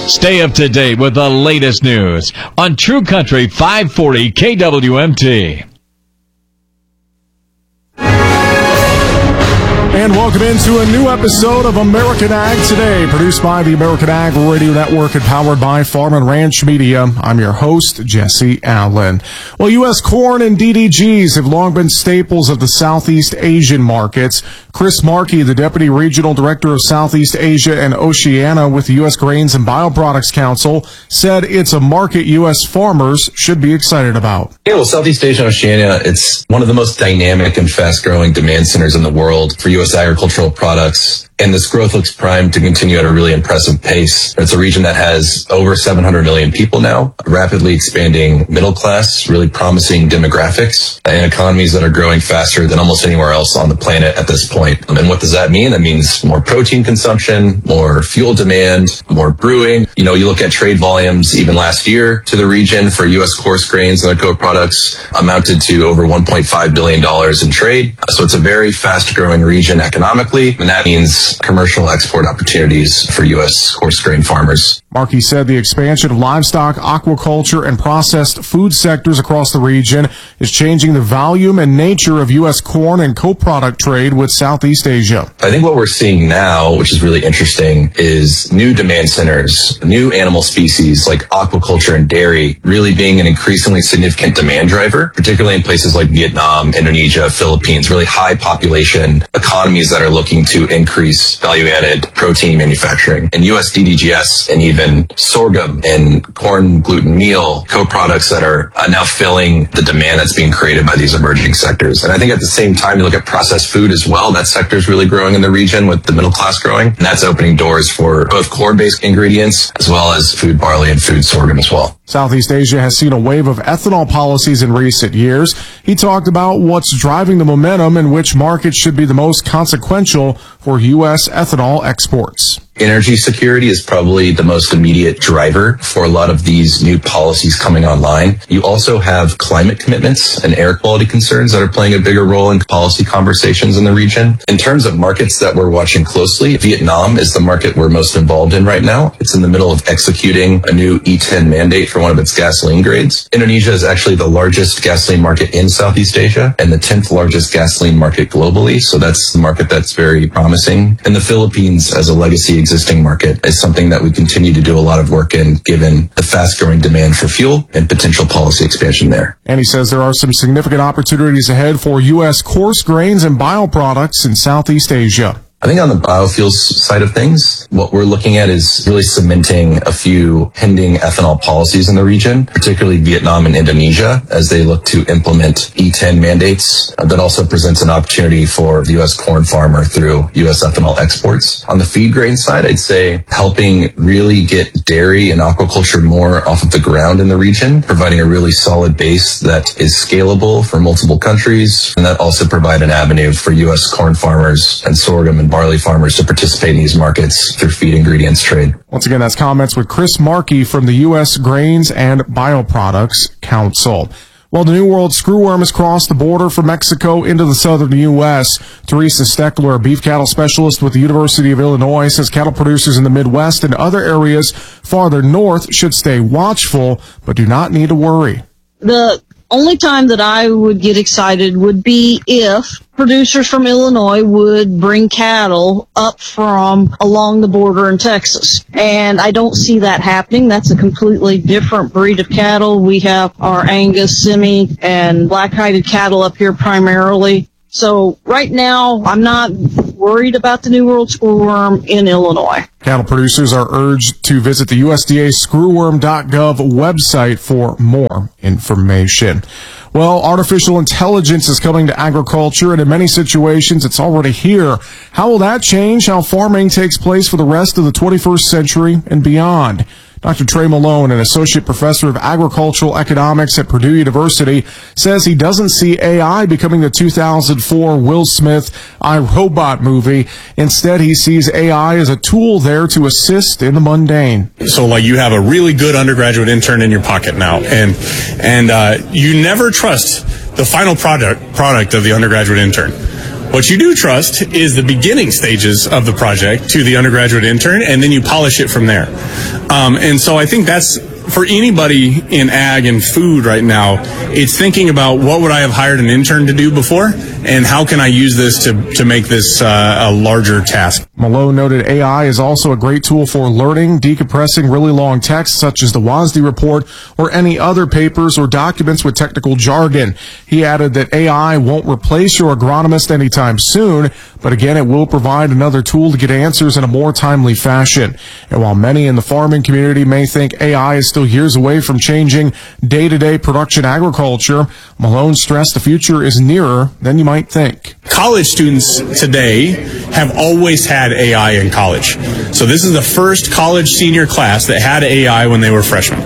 Stay up to date with the latest news on True Country 540 KWMT. And welcome into a new episode of American Ag Today, produced by the American Ag Radio Network and powered by Farm and Ranch Media. I'm your host, Jesse Allen. Well, U.S. corn and DDGs have long been staples of the Southeast Asian markets. Chris Markey, the Deputy Regional Director of Southeast Asia and Oceania with the U.S. Grains and Bioproducts Council, said it's a market U.S. farmers should be excited about. Yeah, well, Southeast Asia and Oceania, it's one of the most dynamic and fast-growing demand centers in the world for U.S. agricultural products. And this growth looks primed to continue at a really impressive pace. It's a region that has over 700 million people now, rapidly expanding middle class, really promising demographics, and economies that are growing faster than almost anywhere else on the planet at this point. And what does that mean? That means more protein consumption, more fuel demand, more brewing. You know, you look at trade volumes even last year to the region for U.S. coarse grains and co-products amounted to over $1.5 billion in trade. So it's a very fast-growing region economically, and that means commercial export opportunities for U.S. coarse grain farmers. Markey said the expansion of livestock, aquaculture, and processed food sectors across the region is changing the volume and nature of U.S. corn and co-product trade with Southeast Asia. I think what we're seeing now, which is really interesting, is new demand centers, new animal species like aquaculture and dairy really being an increasingly significant demand driver, particularly in places like Vietnam, Indonesia, Philippines, really high population economies that are looking to increase value-added protein manufacturing. And U.S. DDGS and even sorghum and corn gluten meal co-products that are now filling the demand that's being created by these emerging sectors. And I think at the same time, you look at processed food as well. That sector is really growing in the region with the middle class growing. And that's opening doors for both corn-based ingredients as well as food barley and food sorghum as well. Southeast Asia has seen a wave of ethanol policies in recent years. He talked about what's driving the momentum and which markets should be the most consequential for U.S. ethanol exports. Energy security is probably the most immediate driver for a lot of these new policies coming online. You also have climate commitments and air quality concerns that are playing a bigger role in policy conversations in the region. In terms of markets that we're watching closely, Vietnam is the market we're most involved in right now. It's in the middle of executing a new E10 mandate for one of its gasoline grades. Indonesia is actually the largest gasoline market in Southeast Asia and the 10th largest gasoline market globally. So that's the market that's very promising. And the Philippines as a legacy existing market is something that we continue to do a lot of work in, given the fast-growing demand for fuel and potential policy expansion there. And he says there are some significant opportunities ahead for U.S. coarse grains and bioproducts in Southeast Asia. I think on the biofuels side of things, what we're looking at is really cementing a few pending ethanol policies in the region, particularly Vietnam and Indonesia, as they look to implement E10 mandates. That also presents an opportunity for the U.S. corn farmer through U.S. ethanol exports. On the feed grain side, I'd say helping really get dairy and aquaculture more off of the ground in the region, providing a really solid base that is scalable for multiple countries, and that also provide an avenue for U.S. corn farmers and sorghum and barley farmers to participate in these markets through feed ingredients trade. Once again, that's comments with Chris Markey from the U.S. Grains and Bioproducts Council. Well, the New World screwworm has crossed the border from Mexico into the southern U.S. Teresa Steckler, a beef cattle specialist with the University of Illinois, says cattle producers in the Midwest and other areas farther north should stay watchful, but do not need to worry. The only time that I would get excited would be if producers from Illinois would bring cattle up from along the border in Texas. And I don't see that happening. That's a completely different breed of cattle. We have our Angus, Semi, and black-hided cattle up here primarily. So right now, I'm not worried about the New World screwworm in Illinois. Cattle producers are urged to visit the USDA screwworm.gov website for more information. Well, artificial intelligence is coming to agriculture, and in many situations, it's already here. How will that change how farming takes place for the rest of the 21st century and beyond? Dr. Trey Malone, an associate professor of agricultural economics at Purdue University, says he doesn't see AI becoming the 2004 Will Smith I, Robot movie. Instead, he sees AI as a tool there to assist in the mundane. So, like, you have a really good undergraduate intern in your pocket now, and you never trust the final product of the undergraduate intern. What you do trust is the beginning stages of the project to the undergraduate intern, and then you polish it from there. And so I think that's, for anybody in ag and food right now, it's thinking about what would I have hired an intern to do before, and how can I use this to make this a larger task. Malone noted AI is also a great tool for learning, decompressing really long text such as the WASDE report or any other papers or documents with technical jargon. He added that AI won't replace your agronomist anytime soon, but again, it will provide another tool to get answers in a more timely fashion. And while many in the farming community may think AI is still years away from changing day-to-day production agriculture, Malone stressed the future is nearer than you might think. College students today have always had AI in college. So this is the first college senior class that had AI when they were freshmen.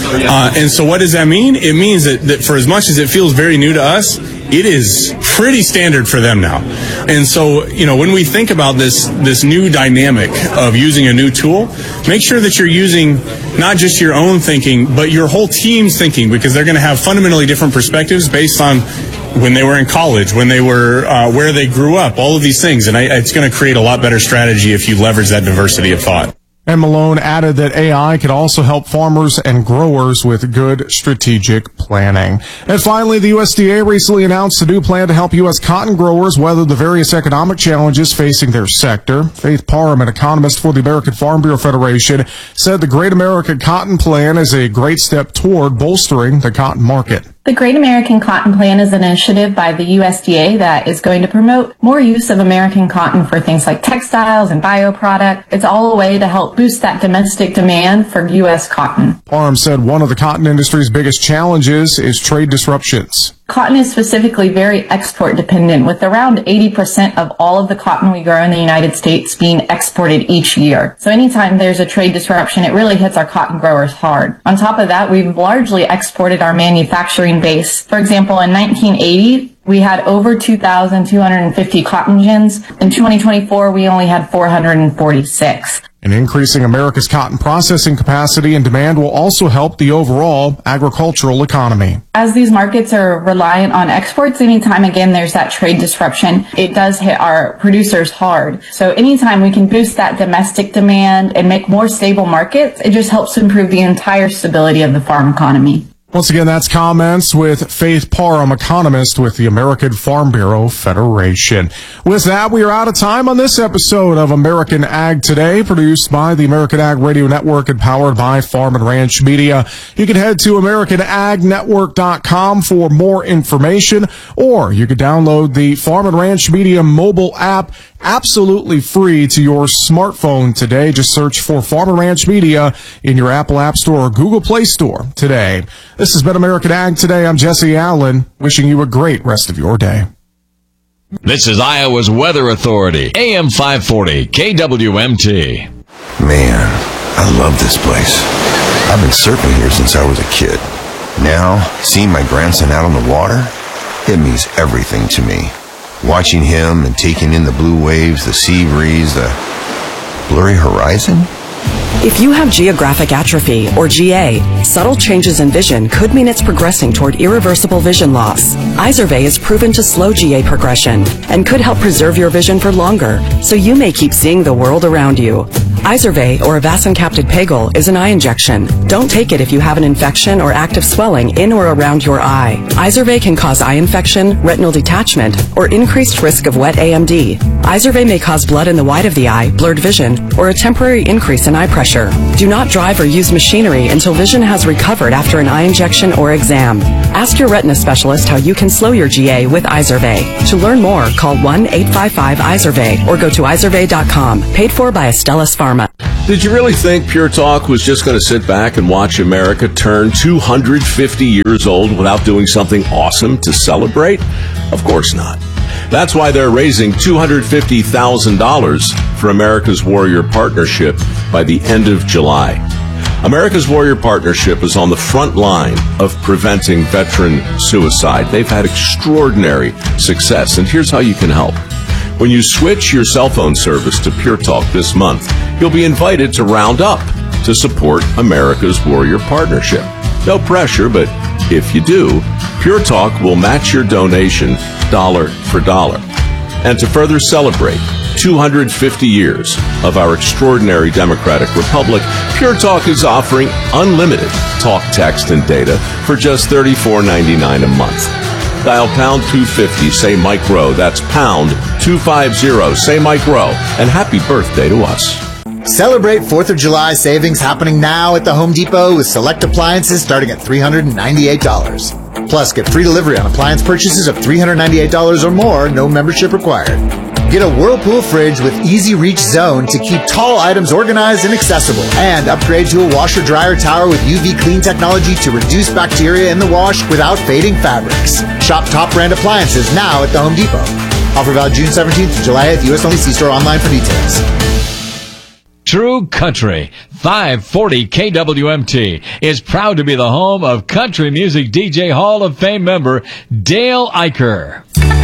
And so what does that mean? It means that for as much as it feels very new to us, it is pretty standard for them now. And so, when we think about this new dynamic of using a new tool, make sure that you're using not just your own thinking, but your whole team's thinking, because they're going to have fundamentally different perspectives based on when they were in college, when they were where they grew up, all of these things. And it's going to create a lot better strategy if you leverage that diversity of thought. And Malone added that AI could also help farmers and growers with good strategic planning. And finally, the USDA recently announced a new plan to help U.S. cotton growers weather the various economic challenges facing their sector. Faith Parham, an economist for the American Farm Bureau Federation, said the Great American Cotton Plan is a great step toward bolstering the cotton market. The Great American Cotton Plan is an initiative by the USDA that is going to promote more use of American cotton for things like textiles and bioproduct. It's all a way to help boost that domestic demand for U.S. cotton. Parham said one of the cotton industry's biggest challenges is trade disruptions. Cotton is specifically very export dependent, with around 80% of all of the cotton we grow in the United States being exported each year. So anytime there's a trade disruption, it really hits our cotton growers hard. On top of that, we've largely exported our manufacturing base. For example, in 1980, we had over 2,250 cotton gins. In 2024, we only had 446. And increasing America's cotton processing capacity and demand will also help the overall agricultural economy. As these markets are reliant on exports, anytime again there's that trade disruption, it does hit our producers hard. So anytime we can boost that domestic demand and make more stable markets, it just helps improve the entire stability of the farm economy. Once again, that's comments with Faith Parham, economist with the American Farm Bureau Federation. With that, we are out of time on this episode of American Ag Today, produced by the American Ag Radio Network and powered by Farm and Ranch Media. You can head to AmericanAgNetwork.com for more information, or you can download the Farm and Ranch Media mobile app absolutely free to your smartphone today. Just search for Farm and Ranch Media in your Apple App Store or Google Play Store today. This has been American Ag Today. I'm Jesse Allen, wishing you a great rest of your day. This is Iowa's Weather Authority, AM 540, KWMT. Man, I love this place. I've been surfing here since I was a kid. Now, seeing my grandson out on the water, it means everything to me. Watching him and taking in the blue waves, the sea breeze, the blurry horizon. If you have geographic atrophy, or GA, subtle changes in vision could mean it's progressing toward irreversible vision loss. Izervay is proven to slow GA progression and could help preserve your vision for longer, so you may keep seeing the world around you. Izervay, or avacincaptad pegol, is an eye injection. Don't take it if you have an infection or active swelling in or around your eye. Izervay can cause eye infection, retinal detachment, or increased risk of wet AMD. Izervay may cause blood in the white of the eye, blurred vision, or a temporary increase in eye pressure. Do not drive or use machinery until vision has recovered after an eye injection or exam. Ask your retina specialist how you can slow your GA with Izervay. To learn more, call 1-855-IZERVAY or go to izervay.com. Paid for by Astellas Pharma. Did you really think Pure Talk was just going to sit back and watch America turn 250 years old without doing something awesome to celebrate? Of course not. That's why they're raising $250,000 for America's Warrior Partnership by the end of July. America's Warrior Partnership is on the front line of preventing veteran suicide. They've had extraordinary success, and here's how you can help. When you switch your cell phone service to Pure Talk this month, you'll be invited to round up to support America's Warrior Partnership. No pressure, but if you do, Pure Talk will match your donation dollar for dollar. And to further celebrate 250 years of our extraordinary democratic republic, Pure Talk is offering unlimited talk, text, and data for just $34.99 a month. Dial pound 250, say Mike Rowe. That's pound 250, say Mike Rowe. And happy birthday to us. Celebrate 4th of July savings happening now at the Home Depot with select appliances starting at $398. Plus, get free delivery on appliance purchases of $398 or more, no membership required. Get a Whirlpool fridge with Easy Reach Zone to keep tall items organized and accessible. And upgrade to a washer-dryer tower with UV Clean technology to reduce bacteria in the wash without fading fabrics. Shop top brand appliances now at the Home Depot. Offer valid June 17th to July 8th. U.S. only. See store online for details. True Country 540 KWMT is proud to be the home of country music DJ Hall of Fame member Dale Eicher.